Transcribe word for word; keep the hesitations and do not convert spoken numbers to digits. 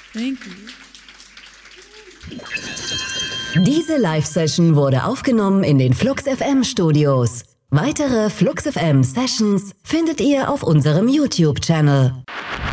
Thank you. Diese Live-Session wurde aufgenommen in den Flux F M Studios. Weitere Flux F M Sessions findet ihr auf unserem YouTube-Channel.